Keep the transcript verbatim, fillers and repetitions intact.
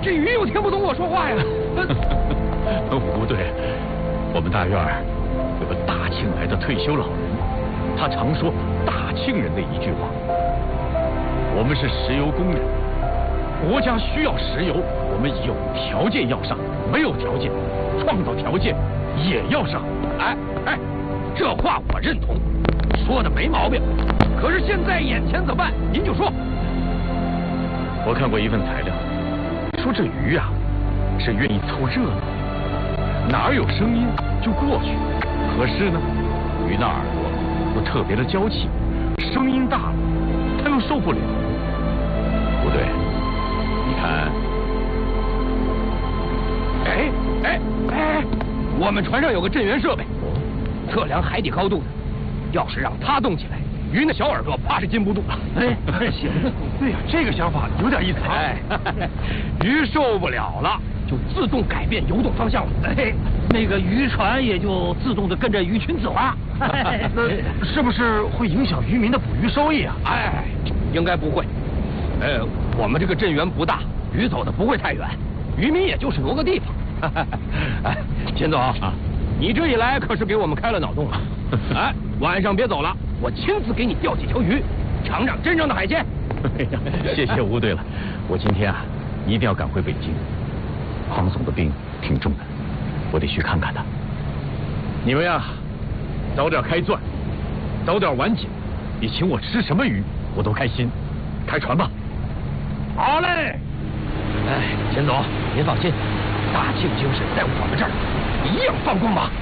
这鱼又听不懂我说话呀。 吴队，我们大院有个大庆来的退休老人，他常说大庆人的一句话：我们是石油工人，国家需要石油，我们有条件要上，没有条件，创造条件也要上。 哎哎，这话我认同，说的没毛病。可是现在眼前怎么办？您就说。 我看过一份材料，说这鱼啊是愿意凑热闹，哪儿有声音就过去。可是呢，鱼那耳朵又特别的娇气，声音大了它又受不了。不对，你看， 哎哎哎，我们船上有个震源设备，测量海底高度的，要是让它动起来，鱼那小耳朵怕是禁不住。 哎，行，对呀，这个想法有点意思啊。 哎，鱼受不了了，就自动改变游动方向了。 哎，那个渔船也就自动的跟着鱼群走啊。那是不是会影响渔民的捕鱼收益啊？ 哎，应该不会。呃，我们这个镇源不大，鱼走的不会太远，渔民也就是挪个地方。哎，钱总啊，你这一来可是给我们开了脑洞了。哎，晚上别走了，我亲自给你钓几条鱼，尝尝真正的海鲜。 谢谢吴队了，我今天啊一定要赶回北京。黄总的病挺重的，我得去看看他。你们呀，早点开钻，早点完结，你请我吃什么鱼我都开心。开船吧。 好嘞。哎，钱总，您放心，大庆精神在我们这儿一样放光芒。